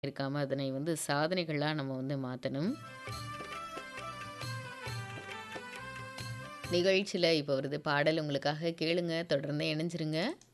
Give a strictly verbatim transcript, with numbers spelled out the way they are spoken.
இருக்காம அதனை வந்து சாதனைகளா நம்ம வந்து மாத்தணும். நிகழ்ச்சியில இப்ப வருது பாடல் உங்களுக்காக கேளுங்க. தொடர்ந்து இணைஞ்சிருங்க.